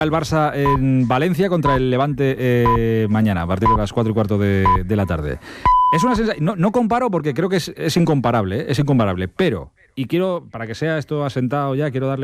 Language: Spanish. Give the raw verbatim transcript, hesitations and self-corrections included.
El Barça en Valencia contra el Levante eh, mañana, a partir de las cuatro y cuarto de, de la tarde. Es una sensación, no, no comparo porque creo que es, es incomparable, ¿eh? es incomparable, pero, y quiero, para que sea esto asentado ya, quiero darle